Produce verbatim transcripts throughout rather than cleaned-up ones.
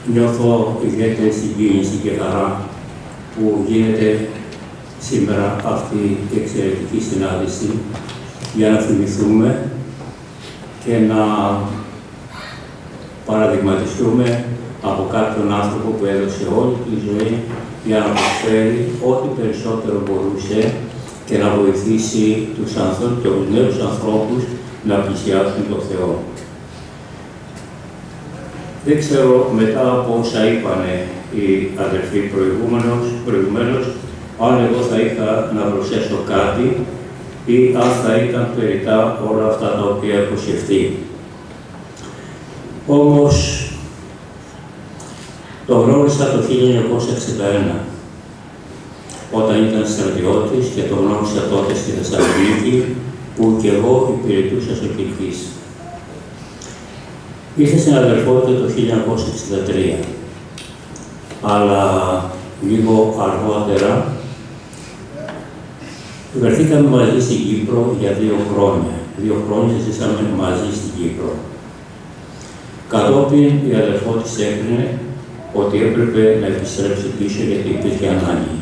νιώθω ιδιαίτερη συγκίνηση και χαρά που γίνεται σήμερα αυτή η εξαιρετική συνάντηση για να θυμηθούμε και να παραδειγματιστούμε από κάποιον άνθρωπο που έδωσε όλη τη ζωή για να προσφέρει ό,τι περισσότερο μπορούσε και να βοηθήσει τους, ανθρώπους, τους νέους ανθρώπους να πλησιάσουν τον Θεό. Δεν ξέρω μετά από όσα είπανε οι αδερφοί προηγούμενος, προηγουμένως, αν εγώ θα είχα να προσθέσω κάτι ή αν θα ήταν περιττά όλα αυτά τα οποία έχω σκεφτεί. Όμως, το γνώρισα το χίλια εννιακόσια εξήντα ένα, όταν ήταν στρατιώτης και το γνώρισα τότε στη Θεσσαλονίκη, που και εγώ υπηρετούσα στο Κιλκής. Ήρθε στην αδερφότητα το χίλια εννιακόσια εξήντα τρία, αλλά λίγο αργότερα βρεθήκαμε μαζί στην Κύπρο για δύο χρόνια. Δύο χρόνια ζήσαμε μαζί στην Κύπρο. Κατόπιν η αδερφότης έκρινε ότι έπρεπε να επιστρέψει πίσω γιατί υπήρχε ανάγκη.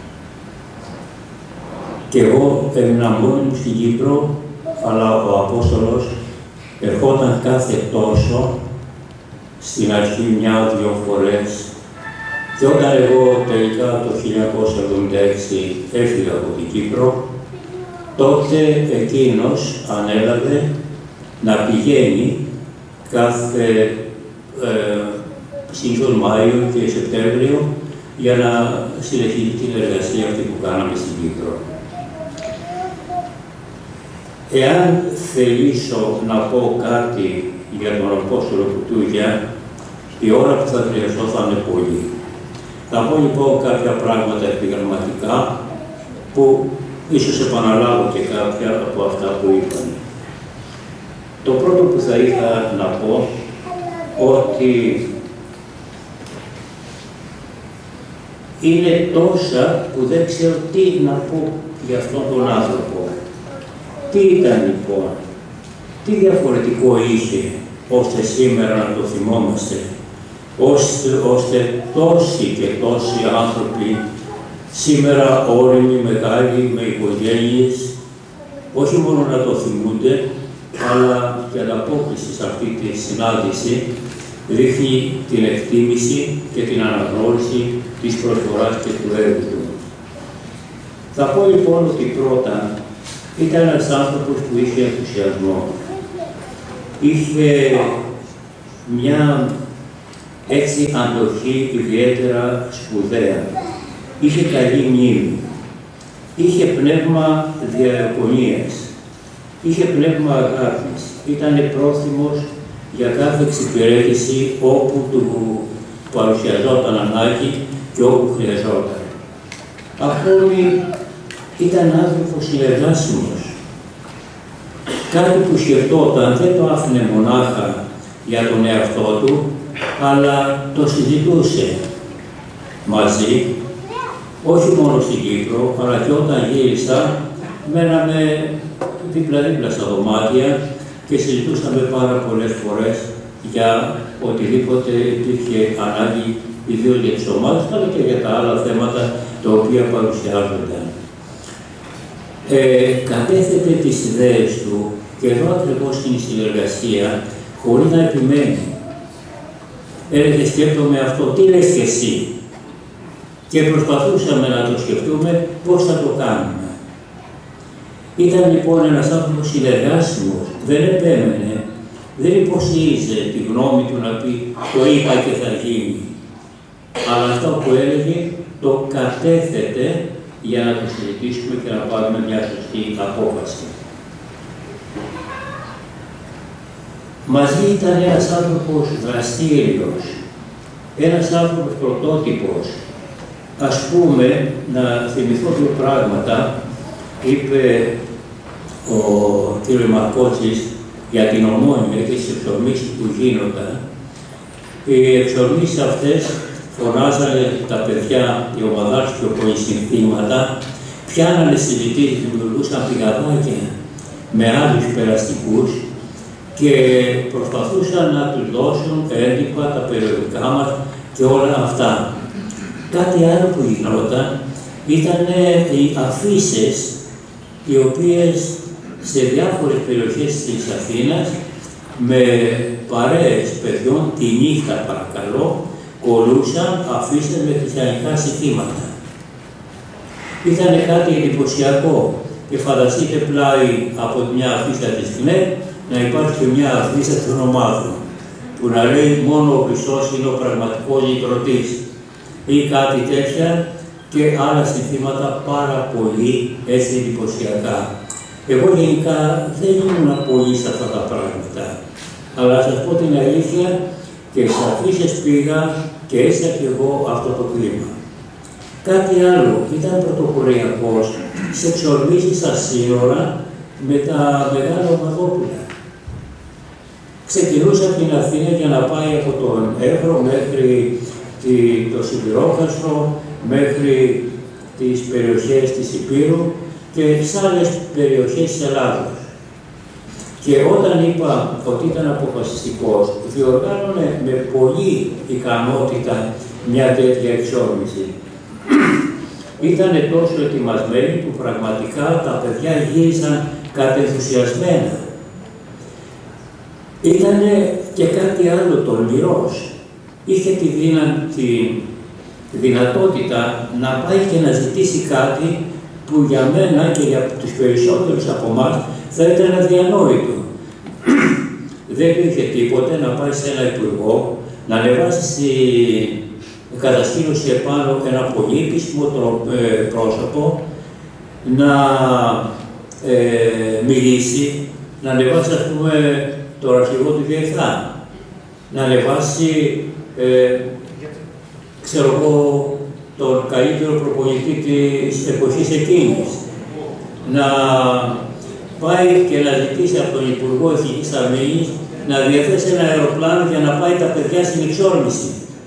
Και εγώ έμεινα μόνη μου στην Κύπρο, αλλά ο Απόστολος ερχόταν κάθε τόσο, στην αρχή μια-δυο φορές, και όταν εγώ τελικά το χίλια εννιακόσια εβδομήντα έξι έφυγα από την Κύπρο, τότε εκείνος ανέλαβε να πηγαίνει κάθε ε, σύγχρονο Μάιο και Σεπτέμβριο για να συνεχίσει την εργασία αυτή που κάναμε στην Κύπρο. Εάν θελήσω να πω κάτι για τον Απόστολο Κουτούγια, η ώρα που θα χρειαστώ θα είναι πολύ. Θα πω λοιπόν κάποια πράγματα επιγραμματικά που ίσως επαναλάβω και κάποια από αυτά που είπαν. Το πρώτο που θα ήθελα να πω, ότι είναι τόσα που δεν ξέρω τι να πω για αυτόν τον άνθρωπο. Τι ήταν λοιπόν, τι διαφορετικό είχε, ώστε σήμερα να το θυμόμαστε, ώστε, ώστε τόσοι και τόσοι άνθρωποι, σήμερα όριμοι, μεγάλοι, με οικογένειες, όχι μόνο να το θυμούνται, αλλά και ανταπόκριση σε αυτή τη συνάντηση δείχνει την εκτίμηση και την αναγνώριση της προσφοράς και του έργου του. Θα πω λοιπόν ότι πρώτα ήταν ένας άνθρωπος που είχε ενθουσιασμό. Είχε μια έτσι αντοχή ιδιαίτερα σπουδαία. Είχε καλή μνήμη. Είχε πνεύμα διαδιακονίας. Είχε πνεύμα αγάπης. Ήταν πρόθυμος για κάθε εξυπηρέτηση όπου του παρουσιαζόταν ανάγκη και όπου χρειαζόταν. Ακόμη ήταν άνθρωπος συνεργάσιμος. Κάτι που σκεφτόταν δεν το άφηνε μονάχα για τον εαυτό του, αλλά το συζητούσε μαζί, όχι μόνο στην Κύπρο, αλλά και όταν γύρισα, μέναμε δίπλα-δίπλα στα δωμάτια και συζητούσαμε πάρα πολλές φορές για οτιδήποτε υπήρχε ανάγκη, ιδίως για τις ομάδες, αλλά και για τα άλλα θέματα τα οποία παρουσιάζονταν. Ε, κατέθετε τις ιδέες του και εδώ ακριβώς στην συνεργασία, χωρίς να επιμένει. Έλεγε, σκέφτομαι αυτό, τι λες και εσύ. Και προσπαθούσαμε να το σκεφτούμε πώς θα το κάνουμε. Ήταν λοιπόν ένας άνθρωπος συνεργάσιμος, δεν επέμενε, δεν υποσχείζε τη γνώμη του να πει το είπα και θα γίνει. Αλλά αυτό που έλεγε το κατέθετε για να το συζητήσουμε και να πάρουμε μια σωστή απόφαση. Μαζί ήταν ένας άνθρωπος δραστήριος, ένας άνθρωπος πρωτότυπος. Ας πούμε, να θυμηθώ δύο πράγματα, είπε ο κ. Μαρκότσης για την Ομόνια και τις εξορμήσεις που γίνονταν. Οι εξορμήσεις αυτές φωνάζανε τα παιδιά, οι ομαδάρες και πολυσυνθήματα, πιάνανε συζητήσεις, δημιουργούσαν πηγαδάκια με άλλους περαστικούς και προσπαθούσαν να τους δώσουν έντυπα, τα περιοδικά μας και όλα αυτά. Κάτι άλλο που γινόταν ήταν οι αφίσες, οι οποίες σε διάφορες περιοχές της Αθήνας με παρέες παιδιών τη νύχτα, παρακαλώ, κολούσαν αφίσες με χριστιανικά συνθήματα. Ήταν κάτι εντυπωσιακό και φανταστείτε πλάι από μια αφίσα της ΚΝΕΠ να υπάρχει και μια αφίσα των ομάδων που να λέει μόνο ο Χριστός είναι ο πραγματικός λυτρωτής ή κάτι τέτοια και άλλα συνθήματα πάρα πολύ έτσι εντυπωσιακά. Εγώ γενικά δεν ήμουν πολύ σε αυτά τα πράγματα, αλλά σας πω την αλήθεια και στις αφίσες πήγα και έζησα και εγώ αυτό το κλίμα. Κάτι άλλο, ήταν πρωτοποριακός σε εξορμήσεις στα σύνορα με τα μεγάλα ομαδόπουλα. Ξεκινούσε από την Αθήνα για να πάει από τον Εύρο μέχρι τη, το Σιδηρόκαστρο, μέχρι τις περιοχές της Υπήρου και σε άλλες περιοχές της Ελλάδος. Και όταν είπα ότι ήταν αποφασιστικός, διοργάνωνε με πολλή ικανότητα μια τέτοια εξόρμηση. Ήτανε τόσο ετοιμασμένοι που πραγματικά τα παιδιά γύρισαν κατενθουσιασμένα. Ήτανε και κάτι άλλο τολμηρός. Είχε τη, δυνα... τη δυνατότητα να πάει και να ζητήσει κάτι που για μένα και για τους περισσότερους από εμάς θα ήταν αδιανόητο. Δεν υπήρχε τίποτε να πάει σε ένα υπουργό, να ανεβάσει στη κατασκήνωση επάνω ένα πολύ επίσημο πρόσωπο, να ε, μιλήσει, να ανεβάσει, ας πούμε, το αρχηγό του Διεθνά, να ανεβάσει, ε, ξέρω εγώ, τον καλύτερο προπονητή της εποχής εκείνης, να πάει και να ζητήσει από τον Υπουργό Εθνικής Αμήνης να διαθέσει ένα αεροπλάνο για να πάει τα παιδιά στην εξόρμηση.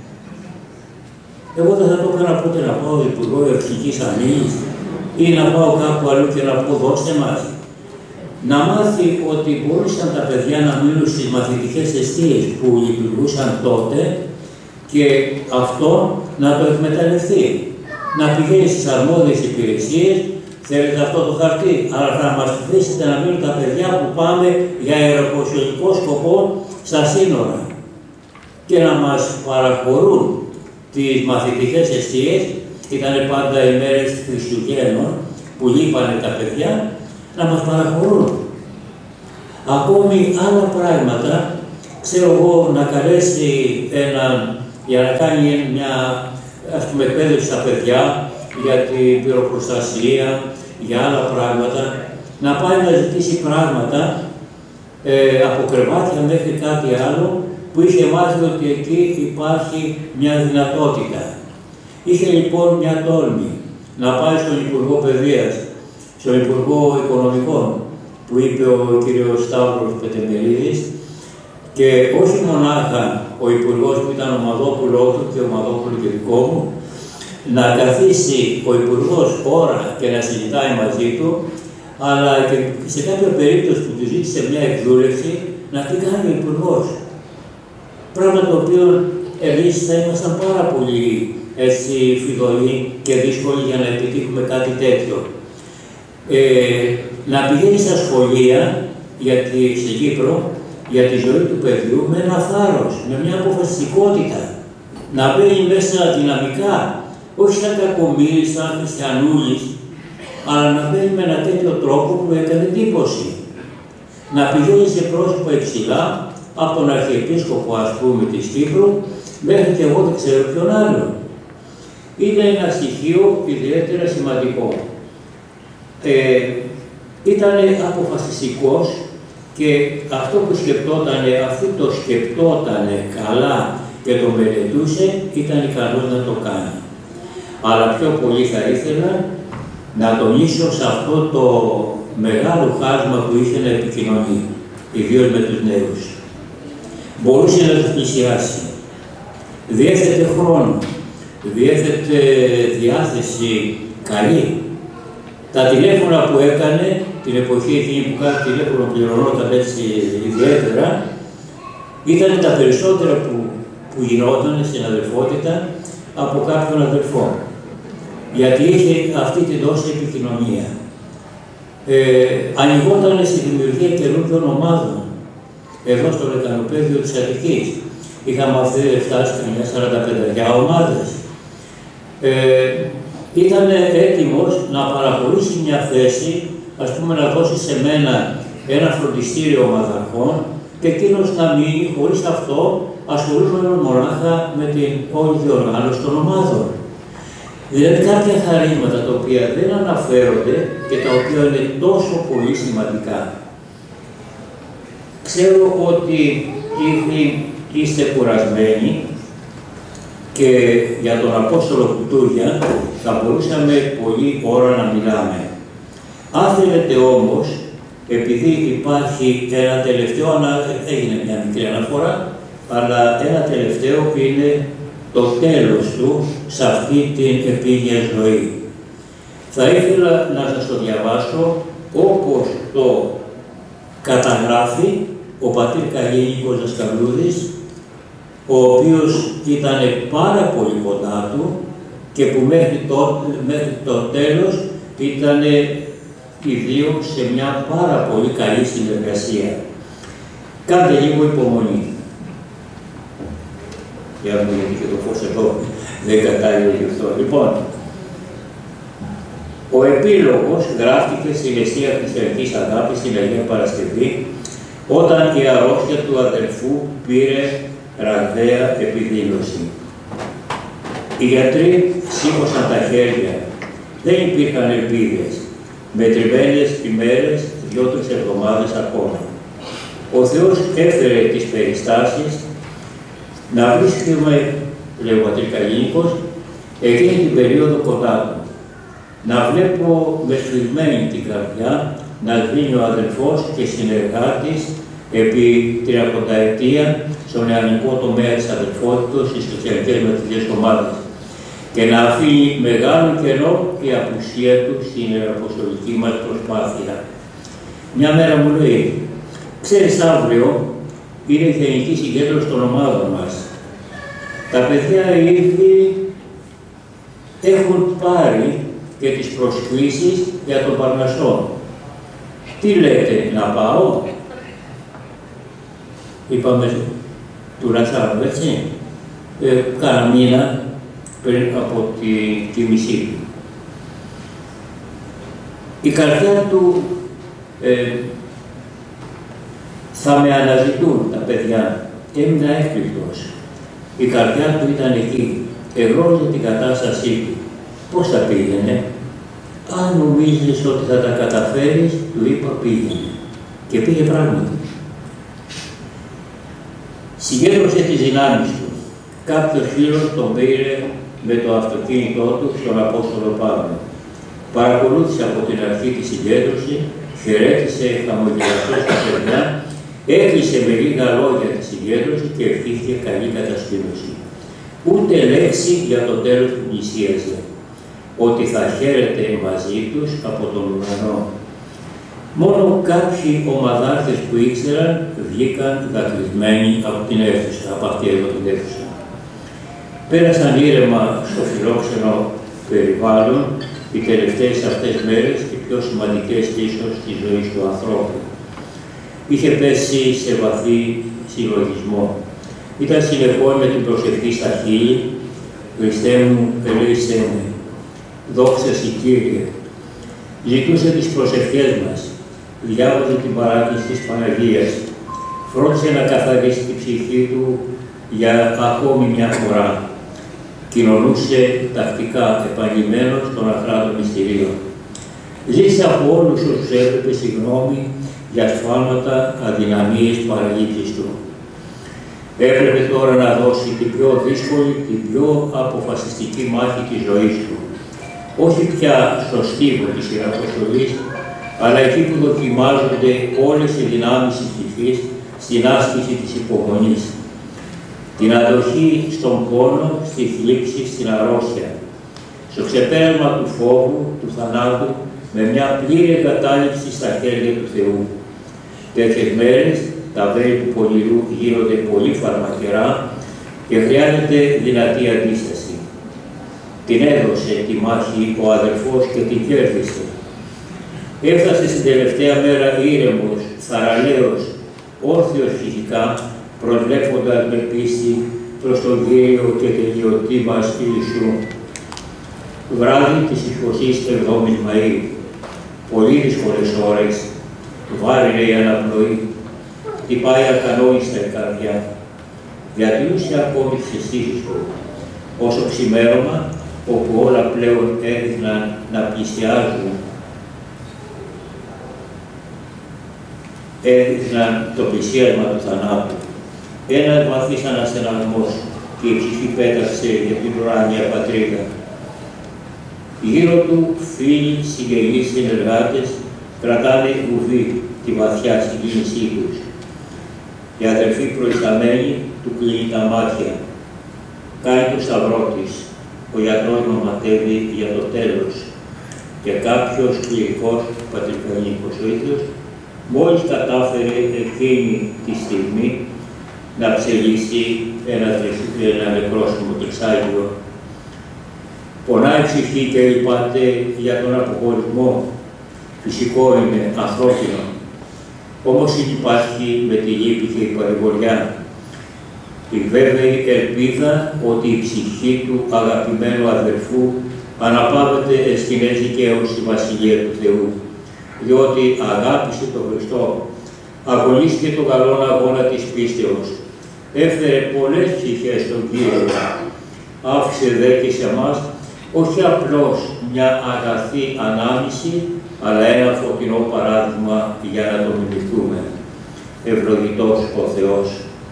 Εγώ δεν θα το έκανα ποτέ να πάω Υπουργό Εθνικής Αμήνης ή να πάω κάπου αλλού και να πω δώστε μας. Να μάθει ότι μπορούσαν τα παιδιά να μείνουν στις μαθητικές εστίες που λειτουργούσαν τότε και αυτό να το εκμεταλλευτεί. Να πηγαίνει στις αρμόδιες υπηρεσίες, θέλετε αυτό το χαρτί, αλλά θα μας αφήσετε να μείνουν τα παιδιά που πάμε για αεροποσιωτικό σκοπό στα σύνορα και να μας παραχωρούν τις μαθητικές εστίες. Ήταν πάντα οι μέρες Χριστουγέννων που λείπανε τα παιδιά, να μας παραχωρούν. Ακόμη άλλα πράγματα, ξέρω εγώ, να καλέσει έναν για να κάνει μια, ας πούμε, εκπαίδευση στα παιδιά για την πυροπροστασία, για άλλα πράγματα, να πάει να ζητήσει πράγματα ε, από κρεβάτια μέχρι κάτι άλλο που είχε μάθει ότι εκεί υπάρχει μια δυνατότητα. Είχε λοιπόν μια τόλμη να πάει στον Υπουργό Παιδείας, στον Υπουργό Οικονομικών, που είπε ο κύριος Σταύρος Πετεμπελίδης, και όχι μονάχα ο Υπουργός που ήταν ομαδόπουλό του και ομαδόπουλο και δικό μου, να καθίσει ο Υπουργός ώρα και να συζητάει μαζί του, αλλά και σε κάποια περίπτωση που του ζήτησε μια εκδούλευση, να την κάνει ο Υπουργός. Πράγμα το οποίο εμείς θα ήμασταν πάρα πολύ έτσι φιδωλοί και δύσκολοι για να επιτύχουμε κάτι τέτοιο. Ε, να πηγαίνει στα σχολεία για τη, στην Κύπρο για τη ζωή του παιδιού με ένα θάρρος, με μια αποφασιστικότητα. Να μπαίνει μέσα δυναμικά, όχι σαν κακομοίρης, σαν χριστιανούλης, αλλά να μπαίνει με ένα τέτοιο τρόπο που έκανε εντύπωση. Να πηγαίνει σε πρόσωπα υψηλά, από τον Αρχιεπίσκοπο, ας πούμε, της Κύπρου, μέχρι και εγώ δεν ξέρω ποιον άλλο. Είναι ένα στοιχείο ιδιαίτερα σημαντικό. Ε, ήταν αποφασιστικός και αυτό που σκεπτότανε, αφού το σκεπτότανε καλά και το μελετούσε, ήταν ικανός να το κάνει. Αλλά πιο πολύ θα ήθελα να τονίσω σε αυτό το μεγάλο χάσμα που είχε να επικοινωνεί, ιδίως με τους νέους. Μπορούσε να τους πλησιάσει. Διέθετε χρόνο, διέθετε διάθεση καλή. Τα τηλέφωνα που έκανε την εποχή εκείνη που κάθε τηλέφωνο πληρωνόταν έτσι ιδιαίτερα, ήταν τα περισσότερα που, που γινόταν στην αδελφότητα από κάποιον αδελφό. Γιατί είχε αυτή την τόση επικοινωνία. Ε, ανοιγόταν στη δημιουργία καινούριων ομάδων. Εδώ στο λεκανοπέδιο της Αττικής. Είχαμε αυτή φτάσει μια σαράντα πέντε ομάδες. Ε, ήταν έτοιμος να παραχωρήσει μια θέση, ας πούμε να δώσει σε μένα ένα φροντιστήριο ομαδαρχών και εκείνος να μείνει χωρίς αυτό ασχολούμενο μονάχα με την όλη διοργάνωση των ομάδων. Δηλαδή κάποια χαρίσματα τα οποία δεν αναφέρονται και τα οποία είναι τόσο πολύ σημαντικά. Ξέρω ότι ήδη είστε κουρασμένοι και για τον Απόστολο Κουτούρια θα μπορούσαμε πολλή ώρα να μιλάμε. Αν θέλετε όμως, επειδή υπάρχει ένα τελευταίο, έγινε μια μικρή αναφορά, αλλά ένα τελευταίο είναι το τέλος του σε αυτή την επίγεια ζωή. Θα ήθελα να σας το διαβάσω όπως το καταγράφει ο πατήρ Καλλίνικος Δασκαλούδης, ο οποίος ήταν πάρα πολύ κοντά του και που μέχρι το, μέχρι το τέλος ήταν οι δύο σε μια πάρα πολύ καλή συνεργασία. Κάντε λίγο υπομονή. Για να δούμε και το φως εδώ δεν κατάλληλο γι' αυτό. Λοιπόν, ο επίλογος γράφτηκε στην αιστεία χριστιανικής αγάπης στην Αγία Παρασκευή, όταν η αρρώστια του αδελφού πήρε ραγδαία επιδήλωση. Οι γιατροί σήκωσαν τα χέρια. Δεν υπήρχαν ελπίδες. Μετρημένες ημέρες, δυο-τρεις εβδομάδες ακόμα. Ο Θεός έφερε τις περιστάσεις να βρίσκουμε, λέει ο πατήρ Καλλίνικος, εκείνη την περίοδο κοντά του. Να βλέπω με σφιγμένη την καρδιά να σβήνει ο αδελφός και συνεργάτης επί τριανταετία στον νεανικό τομέα της αδελφότητος στις χριστιανικές μαθητικές ομάδες και να αφήνει μεγάλο καιρό η απουσία του στην αποστολική μας προσπάθεια. Μια μέρα μου λέει, ξέρεις αύριο είναι η γενική συγκέντρωση των ομάδων μας. Τα παιδιά ήδη έχουν πάρει και τις προσκλήσεις για τον Παρνασσό. Τι λέτε, να πάω? Είπαμε του Ρατσάρου, έτσι, ε, κάνα μήνα πριν από τη, τη μισή του. Η καρδιά του ε, θα με αναζητούν τα παιδιά. Έμεινα έκπληκτος. Η καρδιά του ήταν εκεί. Εγνώριζε την κατάστασή του. Πώς θα πήγαινε? Αν νομίζεις ότι θα τα καταφέρεις, του είπα πήγαινε. Και πήγε πράγματι. Συγκέντρωσε τις δυνάμεις του. Κάποιος φίλος τον πήρε με το αυτοκίνητό του στον Απόστολο Παύλο. Παρακολούθησε από την αρχή τη συγκέντρωση, χαιρέτησε χαμογελαστός τα παιδιά, έκλεισε με λίγα λόγια τη συγκέντρωση και ευχήθηκε καλή κατασκήνωση. Ούτε λέξη για το τέλος που πλησίαζε, ότι θα χαίρεται μαζί τους από τον ουρανό. Μόνο κάποιοι ομαδάρχες που ήξεραν βγήκαν δακρυσμένοι από την αίθουσα, από αυτή εδώ την αίθουσα. Πέρασαν ήρεμα στο φιλόξενο περιβάλλον οι τελευταίες αυτές μέρες και πιο σημαντικές ίσως στη ζωή του ανθρώπου. Είχε πέσει σε βαθύ συλλογισμό. Ήταν συνεχώς με την προσευχή στα χείλη, Χριστέ μου, ελέησέ με, δόξα Συ Κύριε. Ζητούσε τις προσευχές μας, διάβαζε την παράκληση της Παναγίας, φρόντισε να καθαρίσει την ψυχή του για ακόμη μια φορά. Κοινωνούσε τακτικά, επαγγελμένος των αχράτων μυστηρίων. Ζήτησε από όλους όσους έπρεπε συγγνώμη για σφάλματα, αδυναμίες, παραλήψεις του. Έπρεπε τώρα να δώσει την πιο δύσκολη, την πιο αποφασιστική μάχη της ζωής του. Όχι πια στο στίβο της ιεραποστολής, αλλά εκεί που δοκιμάζονται όλες οι δυνάμεις της ψυχής στην άσκηση της υπομονής. Την αντοχή στον πόνο, στη θλίψη, στην αρρώστια. Στο ξεπέρασμα του φόβου, του θανάτου, με μια πλήρη εγκατάλειψη στα χέρια του Θεού. Τέτοιες μέρες τα βέλη του πονηρού γίνονται πολύ φαρμακερά και χρειάζεται δυνατή αντίσταση. Την έδωσε τη μάχη ο αδελφός και την κέρδισε. Έφτασε στην τελευταία μέρα ήρεμος, θαραλέος, όρθιος φυσικά, προσβλέποντας με πίστη προς τον Κύριο και τελειωτή μας Ιησού. Βράδυ της εικοστής εβδόμης Μαΐου, πολύ δύσκολες ώρες, βάρινε η αναπνοή, χτυπάει ακανόνιστα η καρδιά, διατηρούσε ακόμη τις αισθήσεις του, όσο ξημέρωμα, όπου όλα πλέον έδειχναν να πλησιάζουν, έδειχναν το πλησίασμα του θανάτου. Ένας βαθύς αναστεναγμός και η ψυχή πέταξε για την ουράνια πατρίδα. Γύρω του φίλοι, συγγενείς, συνεργάτες κρατάνε βουβή τη βαθιά συγκίνησή τους. Η αδερφή προϊσταμένη του κλείνει τα μάτια. Κάνει το σταυρό της. Ο γιατρός μαματεύει για το τέλος. Και κάποιος κληρικός πατρικανικός ο ίδιος μόλις κατάφερε εκείνη τη στιγμή να ψελίσει ένα, ένα νεκρόσιμο τριξάγιο. Πονάει η ψυχή και λυπάται για τον αποχωρισμό. Φυσικό είναι, ανθρώπινο. Όμως υπάρχει με τη λύπη και η παρηγοριά. Η βέβαιη ελπίδα ότι η ψυχή του αγαπημένου αδερφού αναπαύεται εσκηνές δικαίως στη Βασιλεία του Θεού, διότι αγάπησε τον Χριστό, αγωνίστηκε τον καλόν αγώνα της πίστεως, έφερε πολλές ψυχές στον Κύριο, άφησε δε και σε εμάς όχι απλώς μια αγαθή ανάμνηση, αλλά ένα φωτεινό παράδειγμα για να το μιμηθούμε. Ευλογητός ο Θεός.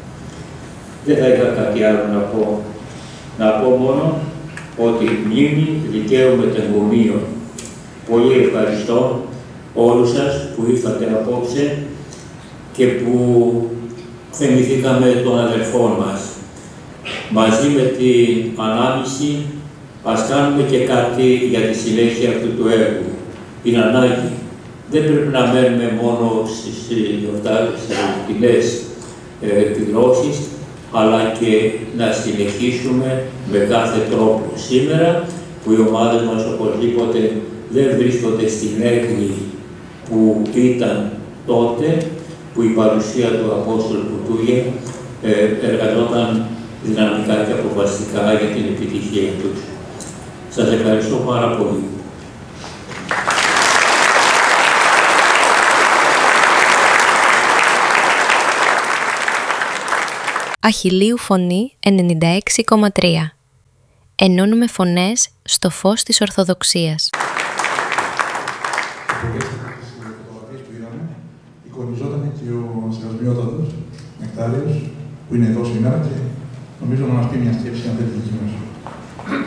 Δεν θα είχα κάτι άλλο να πω. Να πω μόνο ότι μνήμη δικαίου μετεγκομείων. Πολύ ευχαριστώ όλους σας που ήρθατε απόψε και που θυμηθήκαμε τον αδελφό μας. Μαζί με την ανάμνηση ας κάνουμε και κάτι για τη συνέχεια αυτού του έργου. Είναι ανάγκη. Δεν πρέπει να μένουμε μόνο στις κοινές εκδηλώσεις, αλλά και να συνεχίσουμε με κάθε τρόπο. Σήμερα που οι ομάδες μας οπωσδήποτε δεν βρίσκονται στην έκρη που ήταν τότε, που η παρουσία του Απόστολου Κουτούγε εργαζόταν δυναμικά και αποφασιστικά για την επιτυχία τους. Σας ευχαριστώ πάρα πολύ. Αχιλλείου Φωνή ενενήντα έξι κόμμα τρία. Ενώνουμε φωνές στο φως της Ορθοδοξίας. Φωτογραφίες που είδαμε, εικονιζόταν και ο Σεβασμιότατος Νεκτάριος, που είναι εδώ σήμερα και νομίζω να μας πει μια σκέψη αν θέλει δική μας.